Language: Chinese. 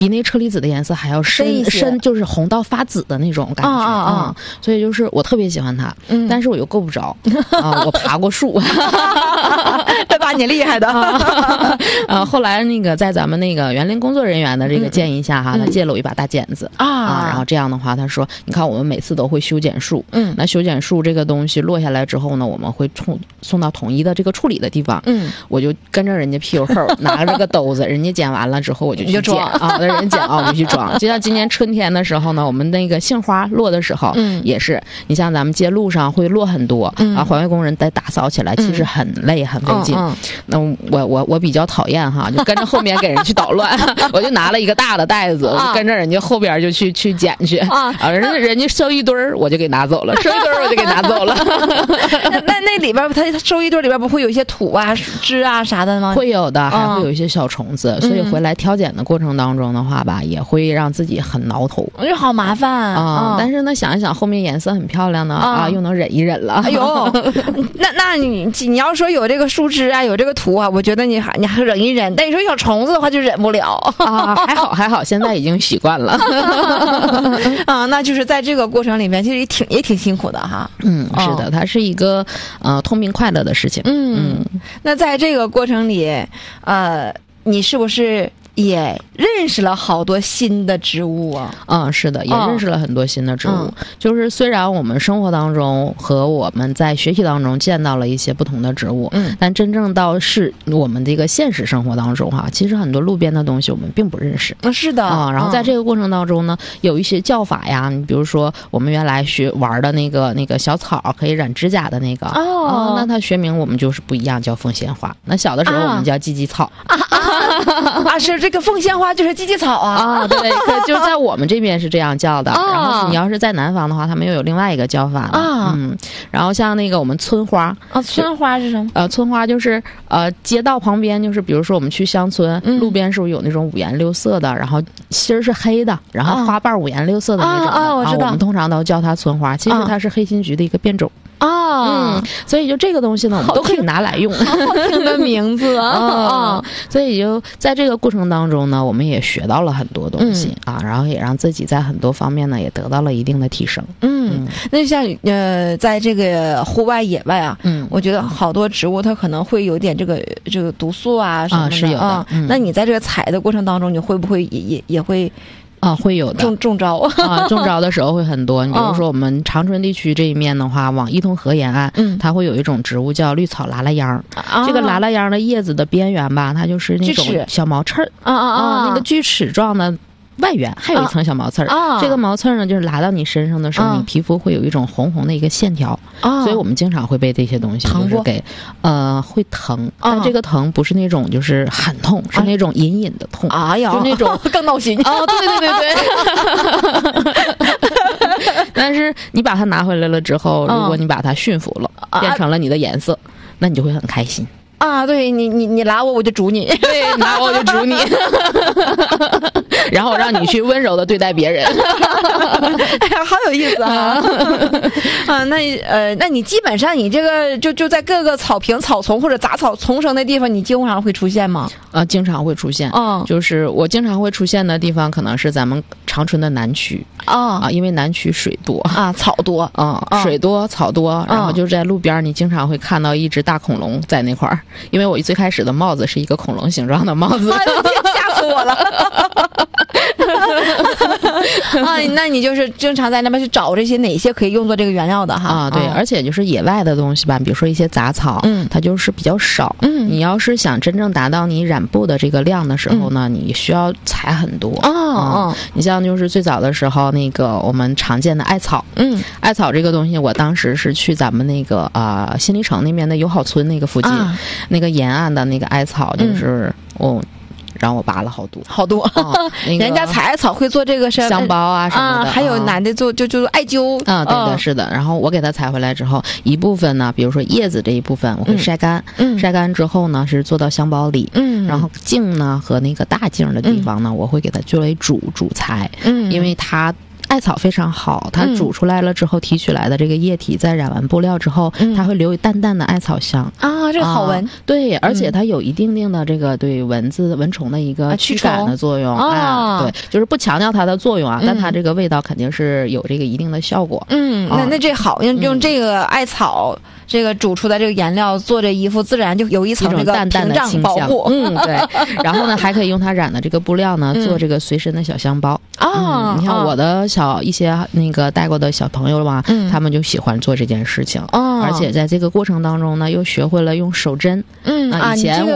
比那车厘子的颜色还要深，就是红到发紫的那种感觉所以就是我特别喜欢它，但是我又够不着我爬过树， 这把你厉害的后来那个在咱们那个园林工作人员的这个建议下哈，他借了我一把大剪子然后这样的话，他说，你看我们每次都会修剪树，那修剪树这个东西落下来之后呢，我们会送到统一的这个处理的地方，我就跟着人家屁股后拿着个兜子，人家剪完了之后我就去捡人捡我就去装。就像今年春天的时候呢，我们那个杏花落的时候，也是，你像咱们街路上会落很多环卫工人得打扫起来，其实很累很费劲。那我比较讨厌哈，就跟着后面给人去捣乱，我就拿了一个大的袋子，我就跟着人家后边就去捡去人家收一堆儿，我就给拿走了，收一堆儿我就给拿走了。 那里边他收一堆里边不会有一些土啊、枝啊啥的吗？ 会有的，还会有一些小虫子，所以回来挑拣的过程当中的话吧，也会让自己很挠头， 就好麻烦但是呢，想一想后面颜色很漂亮呢又能忍一忍了。 哎呦，那你要说有这个树枝啊，有这个土啊，我觉得你还忍一忍，但你说小虫子的话就忍不了还好，现在已经习惯了那就是在这个过程里面，其实也挺辛苦的哈。 是的，它是一个痛并快乐的事情。 那在这个过程里，你是不是也认识了好多新的植物啊？ 是的，也认识了很多新的植物。就是虽然我们生活当中和我们在学习当中见到了一些不同的植物，但真正到是我们这个现实生活当中其实很多路边的东西我们并不认识。 是的然后在这个过程当中呢，有一些叫法呀，你比如说我们原来玩的那个小草可以染指甲的那个那它学名我们就是不一样，叫凤仙花。那小的时候我们叫芨芨草是这个凤仙花就是芨芨草对，就在我们这边是这样叫的。然后你要是在南方的话，他们又有另外一个叫法呢然后像那个我们村花村花是什么？ 村花就是街道旁边，就是比如说我们去乡村，路边是不是有那种五颜六色的，然后芯儿是黑的，然后花瓣五颜六色的那种我知道， 我们通常都叫它村花，其实它是黑心菊的一个变种所以就这个东西呢，我们都可以拿来用。 好听的名字所以就在这个过程当中呢，我们也学到了很多东西然后也让自己在很多方面呢也得到了一定的提升。 那像在这个户外野外我觉得好多植物它可能会有点这个毒素什么的是有的那你在这个采的过程当中，你会不会也会会有的中招中招的时候会很多。你比如说我们长春地区这一面的话，往伊通河沿岸它会有一种植物叫绿草拉拉秧这个拉拉秧的叶子的边缘吧，它就是那种小毛刺儿那个锯齿状的外缘还有一层小毛刺儿这个毛刺儿呢，就是拉到你身上的时候你皮肤会有一种红红的一个线条所以我们经常会被这些东西就是给会疼但这个疼不是那种就是很痛是那种隐隐的痛就那种更闹心对但是你把它拿回来了之后如果你把它驯服了变成了你的颜色那你就会很开心对你拿我就煮你对拿我就煮你然后让你去温柔的对待别人哎呀好有意思那你基本上你这个就在各个草坪草丛或者杂草丛生的地方你经常会出现吗？ 经常会出现就是我经常会出现的地方可能是咱们长春的南区因为南区水多草多水多草多然后就在路边你经常会看到一只大恐龙在那块儿因为我最开始的帽子是一个恐龙形状的帽子吓死我了那你就是经常在那边去找这些哪些可以用作这个原料的对而且就是野外的东西吧比如说一些杂草它就是比较少你要是想真正达到你染布的这个量的时候呢你需要采很多你像就是最早的时候那个我们常见的艾草艾草这个东西我当时是去咱们那个新里城那边的友好村那个附近那个沿岸的那个艾草就是让我拔了好多人家采艾草会做这个香包什么的还有男的做就艾灸对的是的然后我给它采回来之后一部分呢比如说叶子这一部分我会晒干晒干之后呢是做到香包里然后茎呢和那个大茎的地方呢我会给它作为主材因为它艾草非常好，它煮出来了之后提取来的这个液体在染完布料之后，它会留淡淡的艾草香啊，这个好闻。 对，而且它有一定的这个对蚊虫的一个驱赶的作用啊。对，就是不强调它的作用啊，但它这个味道肯定是有这个一定的效果。 那这好，用这个艾草这个煮出的这个颜料做这衣服，自然就有一层这个淡淡的清香。对。然后呢，还可以用它染的这个布料呢，做这个随身的小香包啊。你看我的一些那个带过的小朋友嘛，他们就喜欢做这件事情，而且在这个过程当中呢，又学会了用手针。以前